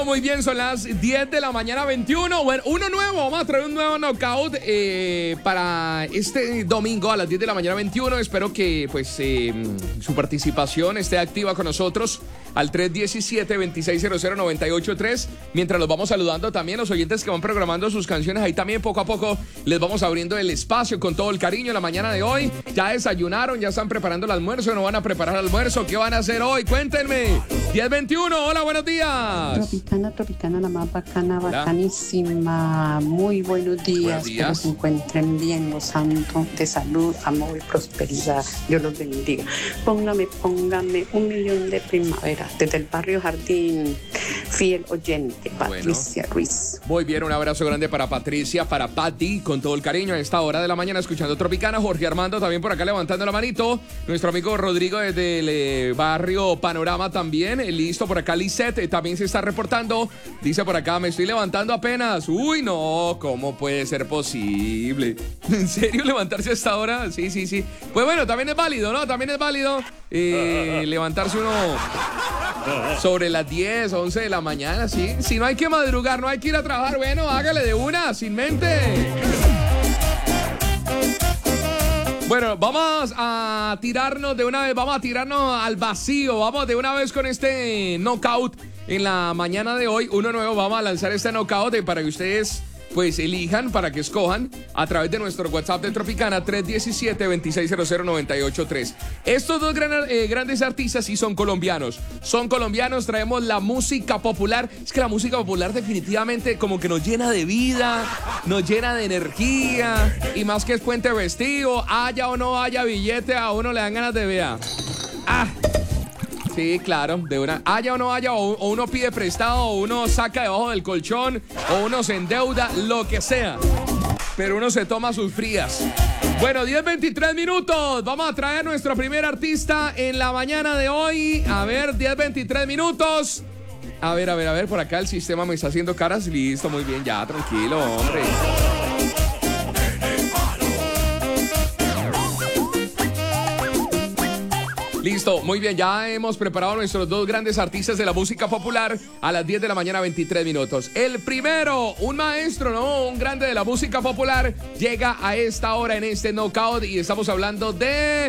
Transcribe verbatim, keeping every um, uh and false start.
muy bien, son las diez de la mañana veintiuno. Bueno, uno nuevo, vamos a traer un nuevo knockout eh, para este domingo a las diez de la mañana veintiuno. Espero que pues eh, su participación esté activa con nosotros al tres uno siete, dos seis cero cero, nueve ocho tres. Mientras los vamos saludando también los oyentes que van programando sus canciones, ahí también poco a poco les vamos abriendo el espacio con todo el cariño en la mañana de hoy. Ya desayunaron, ya están preparando el almuerzo, no van a preparar el almuerzo. ¿Qué van a hacer hoy? Cuéntenme. diez veintiuno, hola, buenos días. Tropicana, Tropicana, la más bacana, hola. Bacanísima. Muy buenos días. Buenos días. Que se encuentren bien, gozando de salud, amor y prosperidad. Dios los bendiga. Póngame, póngame un millón de primavera desde el barrio Jardín. Fiel oyente, Patricia bueno. Ruiz. Muy bien, un abrazo grande para Patricia, para Patti, con todo el cariño a esta hora de la mañana escuchando Tropicana. Jorge Armando también por acá levantando la manito. Nuestro amigo Rodrigo desde el eh, barrio Panorama también. Eh, listo, por acá Lisette eh, también se está reportando. Dice por acá, me estoy levantando apenas. Uy, no, ¿cómo puede ser posible? ¿En serio levantarse a esta hora? Sí, sí, sí. Pues bueno, también es válido, ¿no? También es válido eh, levantarse uno sobre las diez, once de la mañana, ¿sí? Si no hay que madrugar, no hay que ir a trabajar, bueno, hágale de una, sin mente. Bueno, vamos a tirarnos de una vez, vamos a tirarnos al vacío, vamos de una vez con este knockout en la mañana de hoy, uno nuevo, vamos a lanzar este knockout para que ustedes pues elijan, para que escojan a través de nuestro WhatsApp de Tropicana tres uno siete, dos seis cero cero, nueve ocho tres. Estos dos gran, eh, grandes artistas sí son colombianos, son colombianos, traemos la música popular. Es que la música popular definitivamente como que nos llena de vida, nos llena de energía, y más que es puente vestido, haya o no haya billete, a uno le dan ganas de ver. Ah, sí, claro, de una, haya o no haya, o, o uno pide prestado, o uno saca debajo del colchón, o uno se endeuda, lo que sea, pero uno se toma sus frías. Bueno, diez veintitrés minutos, vamos a traer a nuestro primer artista en la mañana de hoy. A ver, diez veintitrés minutos. A ver, a ver, a ver, por acá el sistema me está haciendo caras. Listo, muy bien, ya, tranquilo, hombre. Listo, muy bien, ya hemos preparado a nuestros dos grandes artistas de la música popular a las diez de la mañana, veintitrés minutos. El primero, un maestro, ¿no? Un grande de la música popular, llega a esta hora en este knockout y estamos hablando de